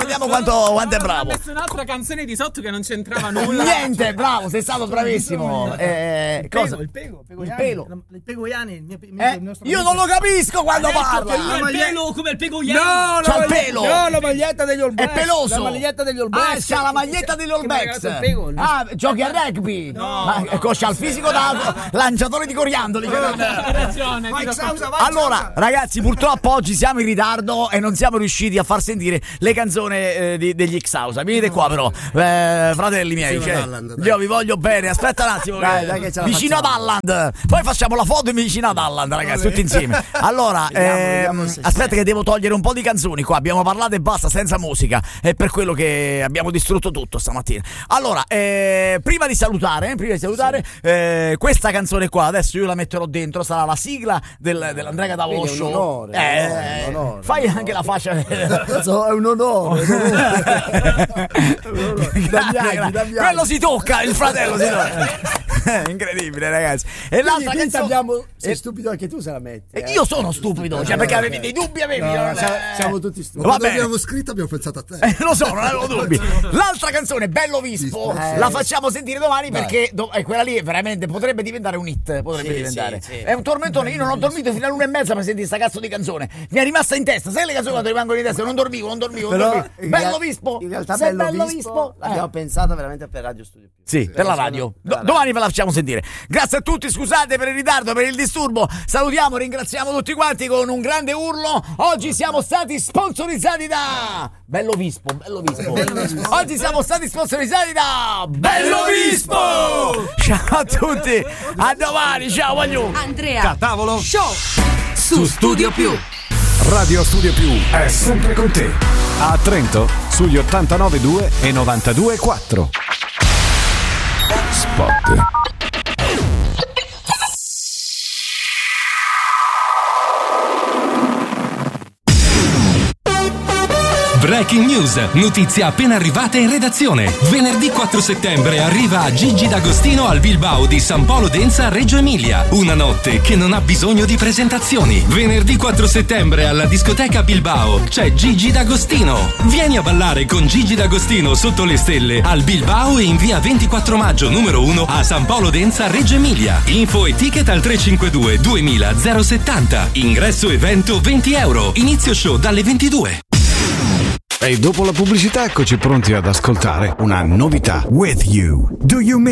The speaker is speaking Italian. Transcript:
vediamo quanto è bravo. Ha messo un'altra canzone di sotto che non c'entrava nulla. Niente, bravo, sei stato bravissimo. Cosa? Il pego Iani. il Io non lo capisco quando parla. Il pelo come il pego Iani. No, c'ha il pelo. No, la maglietta degli All Blacks. È peloso. La maglietta degli All Blacks. C'ha la maglietta degli All Blacks. Ah, Giochi a rugby. Ma c'ha il fisico da lanciatore di coriandoli. Hai ragione. Allora, ragazzi, purtroppo oggi siamo in ritardo e non siamo riusciti a far sentire le canzoni degli X-House. Venite qua, però, fratelli miei. Io vi voglio bene. Aspetta un attimo. Dai, che ce la vicino ad Alland. Poi facciamo la foto vicino ad Alland, ragazzi, tutti insieme. Allora, vediamo aspetta, che devo togliere un po' di canzoni qua. Abbiamo parlato e basta, senza musica. È per quello che abbiamo distrutto tutto stamattina. Allora, prima di salutare, questa canzone qua, adesso io la metterò dentro, sarà la sigla dell'Andrea Cadavolo Show. È un onore. Fai anche la faccia. È un onore. Quello si tocca, il fratello si tocca. Incredibile, ragazzi. E l'altra canzone, sei stupido anche tu se la metti. Io sono stupido, cioè perché avevi dei dubbi, siamo tutti stupidi. Va Quando bene. abbiamo scritto abbiamo pensato a te. Lo so, non avevo dubbi. L'altra canzone, Bello Vispo, la facciamo sentire domani perché quella lì veramente potrebbe diventare un hit. Potrebbe diventare. Sì. È un tormentone. Io non ho dormito fino all'1:30 per sentire sta cazzo di canzone. Mi è rimasta in testa. Sai le canzoni quando rimangono in testa? Non dormivo. Bello Vispo. In realtà Sei Bello Vispo l'abbiamo pensato veramente per Radio Studio Più. Sì, per la radio. Domani ve la facciamo sentire. Grazie a tutti, scusate per il ritardo, per il disturbo. Salutiamo, ringraziamo tutti quanti con un grande urlo. Oggi siamo stati sponsorizzati da Bello Vispo. Oggi siamo stati sponsorizzati da Bello Vispo. Ciao a tutti, a domani, ciao voglio. Andrea Catavolo Show su Studio Più. Radio Studio Più è sempre con te. A Trento sugli 89.2 e 92.4. Spot. Breaking news, notizia appena arrivata in redazione. Venerdì 4 settembre arriva Gigi D'Agostino al Bilbao di San Polo Denza, Reggio Emilia. Una notte che non ha bisogno di presentazioni. Venerdì 4 settembre alla discoteca Bilbao c'è Gigi D'Agostino. Vieni a ballare con Gigi D'Agostino sotto le stelle al Bilbao e in via 24 maggio numero 1 a San Polo Denza, Reggio Emilia. Info e ticket al 352 2000 070. Ingresso evento €20. Inizio show dalle 22. E dopo la pubblicità eccoci pronti ad ascoltare una novità. With You. Do You